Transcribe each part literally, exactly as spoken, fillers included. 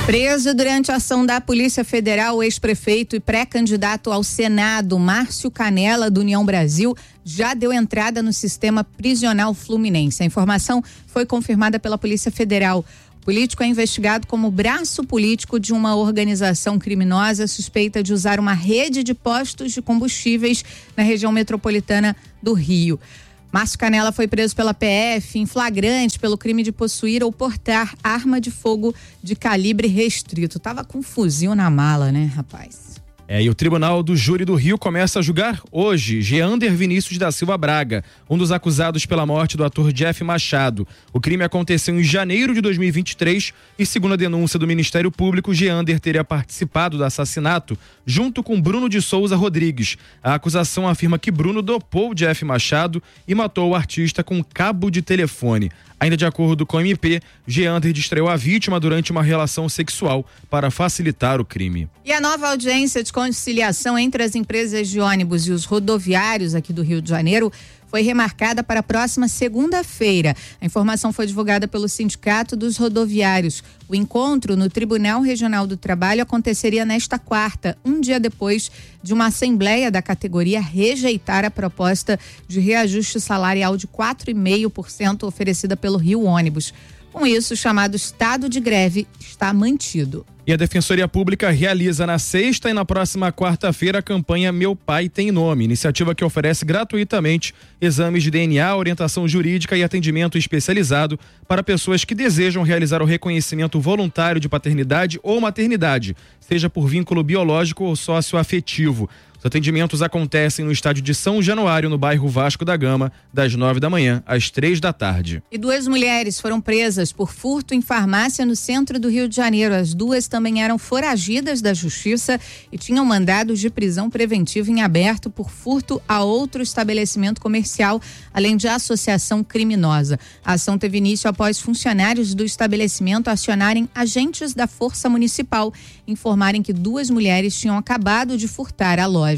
Preso durante a ação da Polícia Federal, o ex-prefeito e pré-candidato ao Senado, Márcio Canela, do União Brasil, já deu entrada no sistema prisional fluminense. A informação foi confirmada pela Polícia Federal. O político é investigado como braço político de uma organização criminosa suspeita de usar uma rede de postos de combustíveis na região metropolitana do Rio. Márcio Canela foi preso pela P F em flagrante pelo crime de possuir ou portar arma de fogo de calibre restrito. Tava com um fuzil na mala, né, rapaz? É, e o Tribunal do Júri do Rio começa a julgar hoje Geander Vinícius da Silva Braga, um dos acusados pela morte do ator Jeff Machado. O crime aconteceu em janeiro de dois mil e vinte e três e, segundo a denúncia do Ministério Público, Geander teria participado do assassinato junto com Bruno de Souza Rodrigues. A acusação afirma que Bruno dopou Jeff Machado e matou o artista com um cabo de telefone. Ainda de acordo com o M P, Geander distraiu a vítima durante uma relação sexual para facilitar o crime. E a nova audiência de conciliação entre as empresas de ônibus e os rodoviários aqui do Rio de Janeiro foi remarcada para a próxima segunda-feira. A informação foi divulgada pelo Sindicato dos Rodoviários. O encontro no Tribunal Regional do Trabalho aconteceria nesta quarta, um dia depois de uma assembleia da categoria rejeitar a proposta de reajuste salarial de quatro vírgula cinco por cento oferecida pelo Rio Ônibus. Com isso, o chamado estado de greve está mantido. E a Defensoria Pública realiza na sexta e na próxima quarta-feira a campanha Meu Pai Tem Nome, iniciativa que oferece gratuitamente exames de D N A, orientação jurídica e atendimento especializado para pessoas que desejam realizar o reconhecimento voluntário de paternidade ou maternidade, seja por vínculo biológico ou socioafetivo. Os atendimentos acontecem no estádio de São Januário, no bairro Vasco da Gama, das nove da manhã às três da tarde. E duas mulheres foram presas por furto em farmácia no centro do Rio de Janeiro. As duas também eram foragidas da justiça e tinham mandados de prisão preventiva em aberto por furto a outro estabelecimento comercial, além de associação criminosa. A ação teve início após funcionários do estabelecimento acionarem agentes da Força Municipal, informarem que duas mulheres tinham acabado de furtar a loja.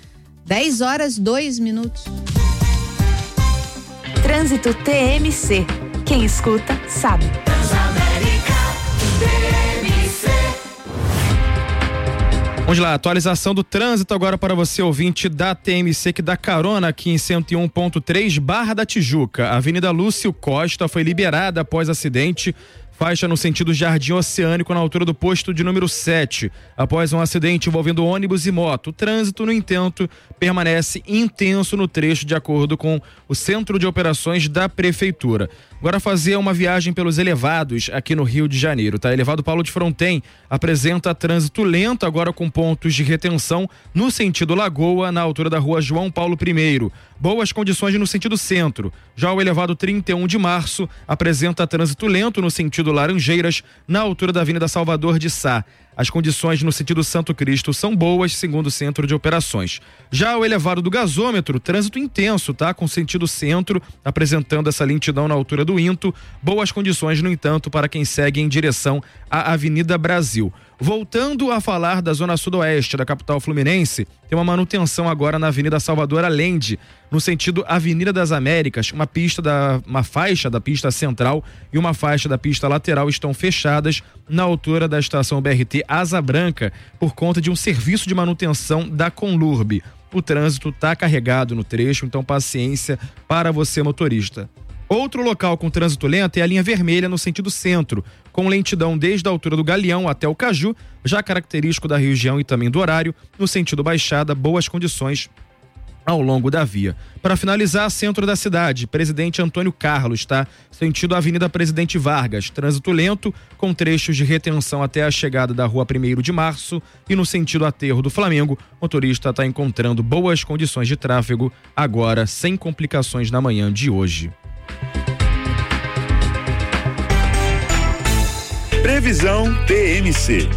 dez horas, dois minutos. Trânsito T M C. Quem escuta, sabe. Vamos lá, atualização do trânsito agora para você, ouvinte da T M C, que dá carona aqui em cento e um ponto três, Barra da Tijuca. A Avenida Lúcio Costa foi liberada após acidente. Faixa no sentido Jardim Oceânico, na altura do posto de número sete. Após um acidente envolvendo ônibus e moto, o trânsito, no entanto, permanece intenso no trecho, de acordo com o Centro de Operações da Prefeitura. Agora fazer uma viagem pelos elevados aqui no Rio de Janeiro, tá? Elevado Paulo de Fronten apresenta trânsito lento, agora com pontos de retenção no sentido Lagoa, na altura da rua João Paulo I. Boas condições no sentido centro. Já o elevado trinta e um de março apresenta trânsito lento no sentido Laranjeiras, na altura da Avenida Salvador de Sá. As condições no sentido Santo Cristo são boas, segundo o Centro de Operações. Já o elevado do gasômetro, trânsito intenso, tá? Com sentido centro, apresentando essa lentidão na altura do Into. Boas condições, no entanto, para quem segue em direção à Avenida Brasil. Voltando a falar da zona sudoeste da capital fluminense, tem uma manutenção agora na Avenida Salvador Allende, no sentido Avenida das Américas. Uma pista da, uma faixa da pista central e uma faixa da pista lateral estão fechadas na altura da estação B R T Asa Branca por conta de um serviço de manutenção da Conlurb. O trânsito está carregado no trecho, então paciência para você, motorista. Outro local com trânsito lento é a linha vermelha no sentido centro, com lentidão desde a altura do Galeão até o Caju, já característico da região e também do horário. No sentido Baixada, boas condições ao longo da via. Para finalizar, centro da cidade, Presidente Antônio Carlos, tá? Sentido Avenida Presidente Vargas, trânsito lento, com trechos de retenção até a chegada da rua primeiro de março, e no sentido Aterro do Flamengo, o motorista está encontrando boas condições de tráfego, agora sem complicações na manhã de hoje. Previsão T M C.